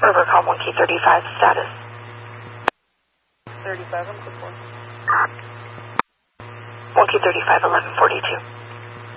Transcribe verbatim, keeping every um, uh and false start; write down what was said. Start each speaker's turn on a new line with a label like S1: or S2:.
S1: Rivercom one K thirty-five, status.
S2: thirty-five, I'm good for.
S1: one K thirty-five, eleven forty-two.